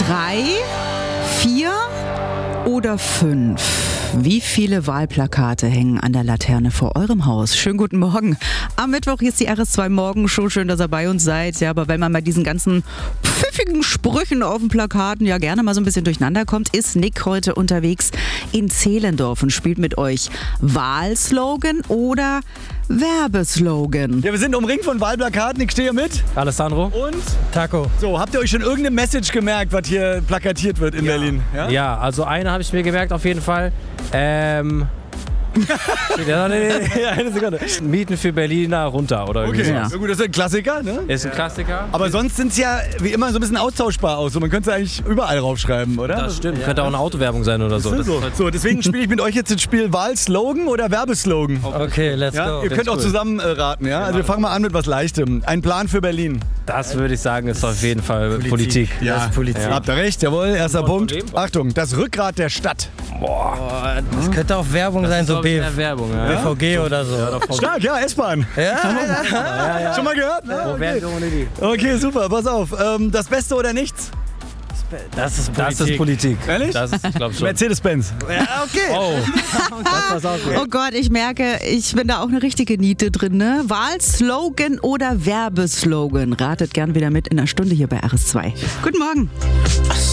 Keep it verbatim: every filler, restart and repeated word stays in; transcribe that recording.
Drei, vier oder fünf? Wie viele Wahlplakate hängen an der Laterne vor eurem Haus? Schönen guten Morgen. Am Mittwoch hier ist die R S zwei Morgenshow. Schön, dass ihr bei uns seid. Ja, aber wenn man bei diesen ganzen pfiffigen Sprüchen auf den Plakaten ja gerne mal so ein bisschen durcheinander kommt, ist Nick heute unterwegs in Zehlendorf und spielt mit euch Wahlslogan oder Werbeslogan. Ja, wir sind umringt von Wahlplakaten. Ich stehe mit. Alessandro. Und? Taco. So, habt ihr euch schon irgendeine Message gemerkt, was hier plakatiert wird in Ja. Berlin? Ja? Ja, also eine habe ich mir gemerkt auf jeden Fall. Ähm... ja, nee, nee, Ja, eine Sekunde. Mieten für Berliner runter oder irgendwie Okay, Ja. sowas. ja. Gut, das ist ein Klassiker, ne? Ist ein Klassiker. Aber sonst sind es ja wie immer so ein bisschen austauschbar aus. So, man könnte es eigentlich überall raufschreiben, oder? Das stimmt. Könnte auch eine Autowerbung sein oder so. So, Das so. so, deswegen spiele ich mit euch jetzt das Spiel Wahlslogan oder Werbeslogan. Okay, let's Ja? go. Ihr könnt auch cool. zusammen äh, raten, ja? Also wir fangen mal an mit was Leichtem. Ein Plan für Berlin. Das würde ich sagen, ist auf jeden Fall Politik. Ja, Das ist Politik. Habt ihr recht, jawohl, erster Wort von Punkt. wem? Achtung, das Rückgrat der Stadt. Das könnte auch Werbung sein, so glaub ich, B eher Werbung, ja. B V G oder so. Stark, ja, S-Bahn. Ja, Schon mal gehört? Wo Ja, wären okay. wir ohne die? okay, super, pass auf. Ähm, das Beste oder nichts? das ist Politik. Das ist Politik. Ehrlich? Das ist, glaube ich, schon. Mercedes-Benz. Ja, okay. Oh, das war's auch gut. Oh Gott, ich merke, ich bin da auch eine richtige Niete drin, ne? Wahlslogan oder Werbeslogan? Ratet gern wieder mit in einer Stunde hier bei R S zwei. Guten Morgen.